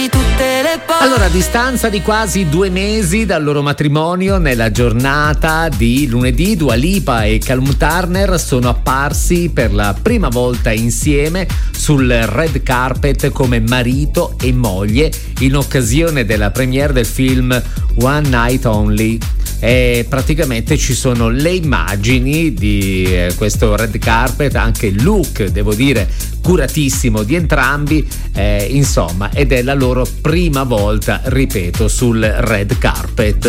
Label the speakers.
Speaker 1: Allora, a distanza di quasi 2 mesi dal loro matrimonio, nella giornata di lunedì, Dua Lipa e Calum Turner sono apparsi per la prima volta insieme sul red carpet come marito e moglie in occasione della premiere del film One Night Only. E praticamente ci sono le immagini di questo red carpet, anche il look, devo dire, curatissimo di entrambi, insomma, ed è la loro prima volta, ripeto, sul red carpet.